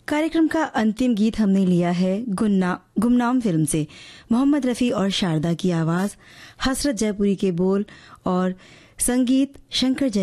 कार्यक्रम का अंतिम गीत हमने लिया है गुमनाम फिल्म से। मोहम्मद रफ़ी और शारदा की आवाज़, हसरत जयपुरी के बोल और संगीत शंकर जय